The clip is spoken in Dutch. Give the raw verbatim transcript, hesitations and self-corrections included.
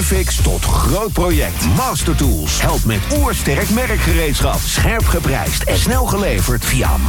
Breakfix tot groot project. Master Tools helpt met oersterk merkgereedschap. Scherp geprijsd en snel geleverd via